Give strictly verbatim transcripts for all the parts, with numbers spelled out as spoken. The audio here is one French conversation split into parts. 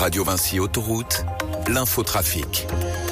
Radio Vinci Autoroute, l'infotrafic.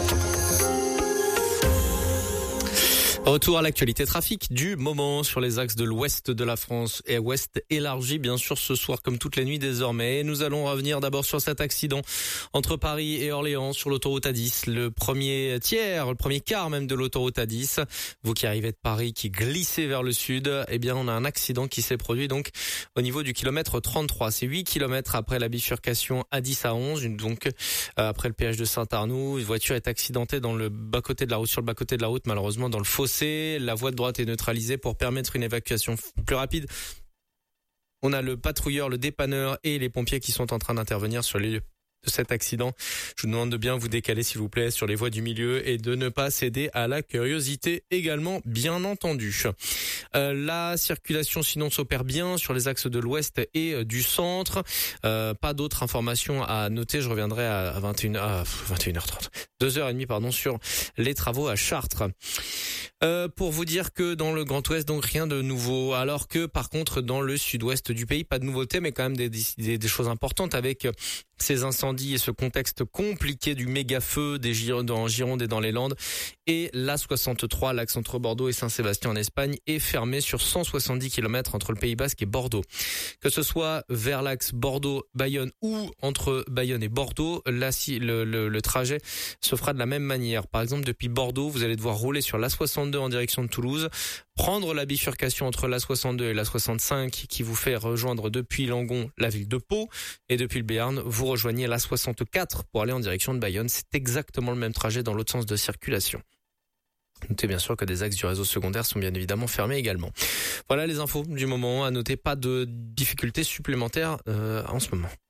Retour à l'actualité trafic du moment sur les axes de l'ouest de la France et ouest élargi bien sûr ce soir comme toutes les nuits désormais. Nous allons revenir d'abord sur cet accident entre Paris et Orléans sur l'autoroute A dix. Le premier tiers, le premier quart même de l'autoroute A dix. Vous qui arrivez de Paris, qui glissez vers le sud, eh bien on a un accident qui s'est produit donc au niveau du kilomètre trente-trois. C'est huit kilomètres après la bifurcation A dix à onze, donc euh, après le péage de Saint-Arnoux. Une voiture est accidentée dans le bas-côté de la route, sur le bas-côté de la route, malheureusement dans le fossé. La voie de droite est neutralisée pour permettre une évacuation plus rapide. On a le patrouilleur, le dépanneur et les pompiers qui sont en train d'intervenir sur les lieux de cet accident. Je vous demande de bien vous décaler s'il vous plaît sur les voies du milieu et de ne pas céder à la curiosité également, bien entendu. Euh, la circulation sinon s'opère bien sur les axes de l'ouest et euh, du centre. Euh, pas d'autres informations à noter. Je reviendrai à vingt et une heures, à vingt et une heures trente, deux heures trente pardon, sur les travaux à Chartres. Euh, pour vous dire que dans le Grand Ouest, donc rien de nouveau. Alors que par contre dans le sud-ouest du pays, pas de nouveauté, mais quand même des, des, des choses importantes avec ces incendies et ce contexte compliqué du méga feu des Gironde, en Gironde et dans les Landes. Et l'A soixante-trois, l'axe entre Bordeaux et Saint-Sébastien en Espagne, est fermé sur cent soixante-dix kilomètres entre le Pays Basque et Bordeaux. Que ce soit vers l'axe Bordeaux-Bayonne ou entre Bayonne et Bordeaux, là, si le, le, le trajet se fera de la même manière. Par exemple, depuis Bordeaux, vous allez devoir rouler sur l'A soixante-deux en direction de Toulouse, prendre la bifurcation entre l'A soixante-deux et l'A soixante-cinq qui vous fait rejoindre depuis Langon la ville de Pau, et depuis le Béarn, vous rejoignez l'A soixante-quatre pour aller en direction de Bayonne. C'est exactement le même trajet dans l'autre sens de circulation. Notez bien sûr que des axes du réseau secondaire sont bien évidemment fermés également. Voilà les infos du moment. À noter, pas de difficultés supplémentaires euh, en ce moment.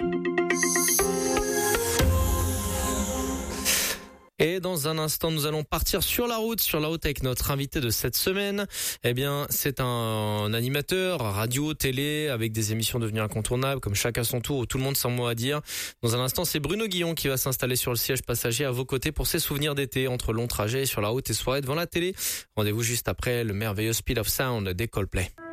Et dans un instant, nous allons partir sur la route, sur la route avec notre invité de cette semaine. Eh bien, c'est un animateur radio, télé, avec des émissions devenues incontournables, comme Chacun son tour, où tout le monde sans mot à dire. Dans un instant, c'est Bruno Guillon qui va s'installer sur le siège passager à vos côtés pour ses souvenirs d'été, entre longs trajets sur la route et soirées devant la télé. Rendez-vous juste après le merveilleux Speed of Sound des Coldplay.